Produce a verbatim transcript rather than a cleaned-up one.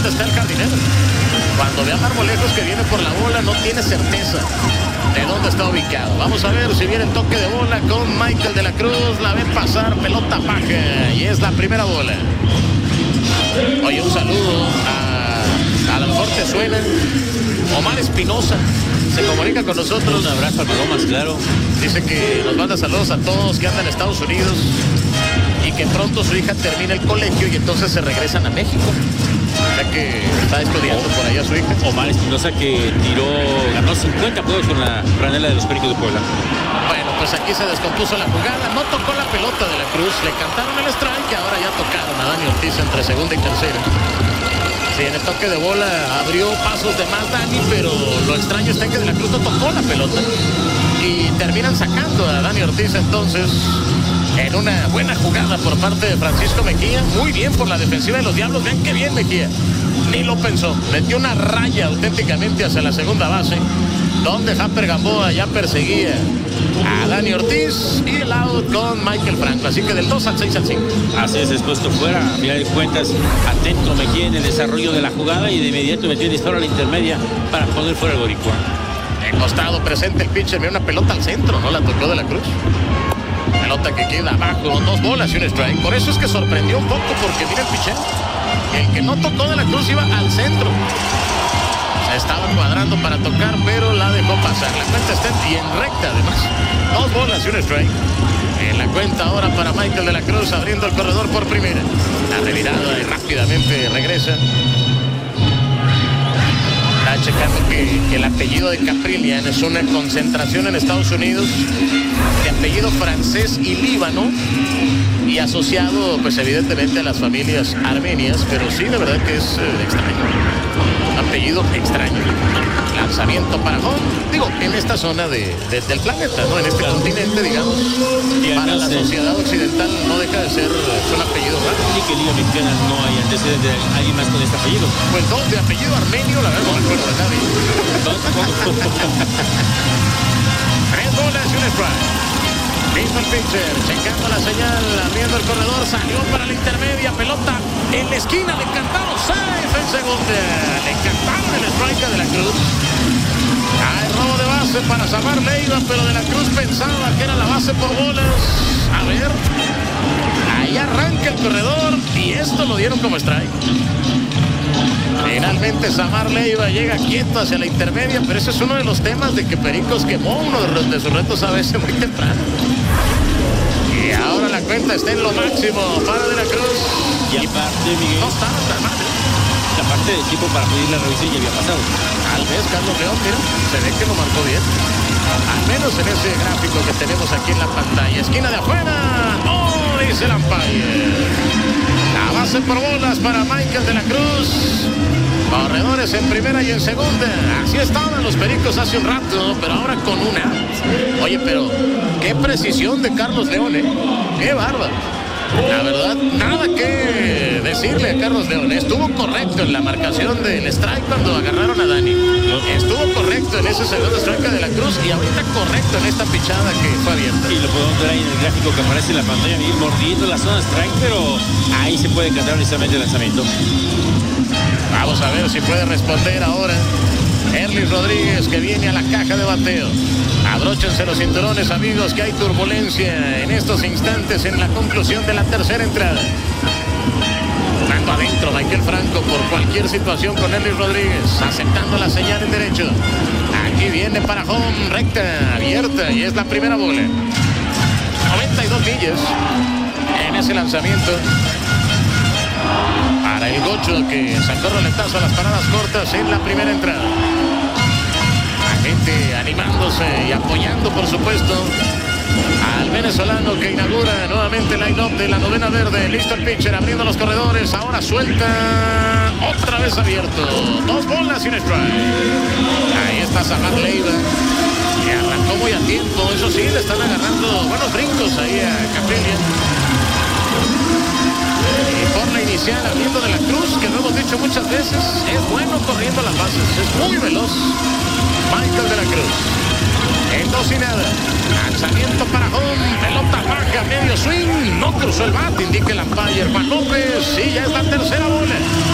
dónde está el jardinero. Cuando ve a Marmolejos que viene por la bola, no tiene certeza de dónde está ubicado. Vamos a ver si viene el toque de bola con Michael de la Cruz. La ven pasar, pelota baja, y es la primera bola. Oye, un saludo a, a lo mejor te suena, Omar Espinosa. Se comunica con nosotros. Un abrazo al Palomas, claro. Dice que nos manda saludos a todos que andan en Estados Unidos y que pronto su hija termina el colegio y entonces se regresan a México. O sea que está estudiando por allá su hija. Omar Espinosa, que tiró, ganó cincuenta juegos con la franela de los Pericos de Puebla. Bueno, pues aquí se descompuso la jugada, no tocó la pelota de la Cruz, le cantaron el strike y ahora ya tocaron a Dani Ortiz entre segunda y tercera. Sí, en el toque de bola abrió pasos de más Dani, pero lo extraño está que de la Cruz no tocó la pelota y terminan sacando a Dani Ortiz entonces en una buena jugada por parte de Francisco Mejía. Muy bien por la defensiva de los Diablos. Vean qué bien Mejía, ni lo pensó, metió una raya auténticamente hacia la segunda base, donde Hamper Gamboa ya perseguía a Dani Ortiz, y el out con Michael Franco. Así que del dos al seis al cinco. Así es, expuesto fuera. A final de cuentas, atento Mejía en el desarrollo de la jugada y de inmediato metió el disparo a la intermedia para poner fuera el boricua. El costado presente el pitcher, mira una pelota al centro, no la tocó de la Cruz. Pelota que queda abajo, dos bolas y un strike. Por eso es que sorprendió un poco, porque mira el pitcher, el que no tocó de la Cruz iba al centro. Se estaba cuadrando para tocar, pero la dejó pasar. La cuenta está bien recta, además. Dos bolas y un strike. En la cuenta ahora para Michael de la Cruz, abriendo el corredor por primera. La revirada y rápidamente regresa. Está checando que, que el apellido de Caprillian es una concentración en Estados Unidos de apellido francés y líbano, y asociado pues evidentemente a las familias armenias, pero sí, de verdad que es eh, extraño. Apellido extraño. Lanzamiento para home, digo, en esta zona de, de, del planeta, ¿no? En este claro. continente, digamos, y para la sociedad occidental no deja de ser un apellido raro. Y que Liga Mexicana no hay antecedentes de alguien más con este apellido. Pues dos de apellido armenio, la verdad no me acuerdo de nadie. Tres bolas y un strike. Listo el pitcher, checando la señal, abriendo el corredor, salió para la intermedia, pelota en la esquina, le cantaron safe en segunda, le cantaron el strike de la Cruz. Hay robo de base para Samar Leiva, pero de la Cruz pensaba que era la base por bolas. A ver, ahí arranca el corredor y esto lo dieron como strike. Finalmente Samar Leiva llega quieto hacia la intermedia, pero ese es uno de los temas de que Pericos quemó uno de sus retos a veces muy temprano. Y ahora la cuenta está en lo máximo para De la Cruz. Y aparte, Miguel, no estaba tan mal. La parte del equipo para pedir la revisión ya había pasado. Tal vez Carlos León, mira, se ve que lo marcó bien. Al menos en ese gráfico que tenemos aquí en la pantalla. Esquina de afuera. ¡Oh! Dice el umpire. La base por bolas para Michael de la Cruz. Corredores en primera y en segunda. Así estaban los Pericos hace un rato, pero ahora con una. Oye, pero qué precisión de Carlos León, ¿eh? Qué bárbaro. La verdad, nada que decirle a Carlos León. Estuvo correcto en la marcación del strike cuando agarraron a Dani. Estuvo correcto en ese segundo strike de la Cruz y ahorita correcto en esta pichada que fue abierta. Y lo podemos ver ahí en el gráfico que aparece en la pantalla, Miguel, mordiendo la zona strike, pero ahí se puede encantar precisamente el lanzamiento. Vamos a ver si puede responder ahora Erlis Rodríguez, que viene a la caja de bateo. Abróchense los cinturones, amigos, que hay turbulencia en estos instantes en la conclusión de la tercera entrada. Mando adentro Michael Franco por cualquier situación con Erlis Rodríguez, aceptando la señal en derecho. Aquí viene para home, recta, abierta, y es la primera bola. noventa y dos millas en ese lanzamiento para el Gocho, que sacó roletazo a las paradas cortas en la primera entrada. La gente animándose y apoyando, por supuesto, al venezolano que inaugura nuevamente el line-up de la novena verde. Listo el pitcher, abriendo los corredores, ahora suelta, otra vez abierto, dos bolas y un strike. Ahí está Samar Leiva, y arrancó muy a tiempo. Eso sí, le están agarrando buenos brincos ahí a Caprillian. Y por la inicial, abriendo de la Cruz, que lo hemos dicho muchas veces, es bueno corriendo las bases, es muy veloz Michael de la Cruz. En dos y nada, lanzamiento para home, pelota baja, medio swing, no cruzó el bat, indica el umpire Juan López, y ya es la tercera bola.